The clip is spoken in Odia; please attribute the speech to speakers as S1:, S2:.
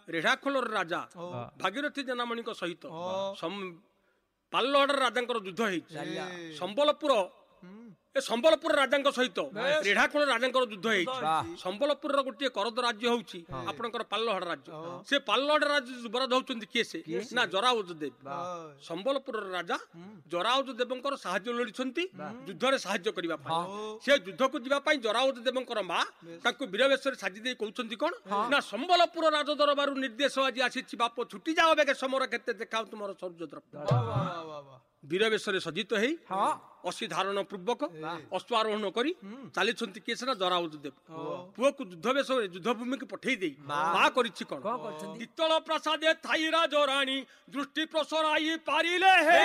S1: ରେଢାଖୋଲର ରାଜା ଭାଗୀରଥୀ ଜେନାମଣିଙ୍କ ସହିତ ପାଲଲହଡର ରାଜାଙ୍କର ଯୁଦ୍ଧ ହେଇଛି। ସମ୍ବଲପୁର ସମ୍ବଲପୁର ରାଜାଙ୍କ ସହିତ ରେଢାଖୋଳ ରାଜାଙ୍କର ଯୁଦ୍ଧ ହେଇଛି। ସମ୍ବଲପୁରର ଗୋଟିଏ କରଦ ରାଜ୍ୟ ହଉଛି ଆପଣଙ୍କର ପାଲଲହଡ ରାଜ୍ୟ। ସେ ପାଲଲହଡ ରାଜ୍ୟ ଯୁବରାଜ ହଉଛନ୍ତି କିଏ ସେ ନା ଜରାଉଜ ଦେବ। ସମ୍ବଲପୁରର ରାଜା ଜରାଉଜ ଦେବଙ୍କର ସାହାଯ୍ୟ ଲୋଡ଼ିଛନ୍ତି ଯୁଦ୍ଧରେ ସାହାଯ୍ୟ କରିବା ପାଇଁ। ସେ ଯୁଦ୍ଧକୁ ଯିବା ପାଇଁ ଜରାଉଜ ଦେବଙ୍କର ମା ତାଙ୍କୁ ବୀରବେଶରେ ସାଜି ଦେଇ କହୁଛନ୍ତି କଣ ନା ସମ୍ବଲପୁର ରାଜ ଦରବାରୁ ନିର୍ଦ୍ଦେଶ ଆଜି ଆସିଛି ବାପ ଛୁଟି ଯାଅ ବେଗେ ସମର କେତେ ଦେଖାଉ ତୁମର ସୌର୍ଯ୍ୟ ଦ୍ରବ୍ୟ। ବୀରବେଶରେ ସଜିତ ହେଇ ଅଶୀ ଧାରଣ ପୂର୍ବକ ଅଶ୍ୱାରୋହଣ କରି ଚାଲିଛନ୍ତି କିଏ ସେଟା ଜରାଉଜ ଦେବ। ପୁଅକୁ ଯୁଦ୍ଧ ବେଶରେ ଯୁଦ୍ଧ ଭୂମିକୁ ପଠେଇ ଦେଇ ମା କରିଛି କଣ ଦ୍ୱିତଳ ପ୍ରାସାଦେ ଥାଇ ରାଜରାଣୀ ଦୃଷ୍ଟି ପ୍ରସରାଇ ପାରିଲେ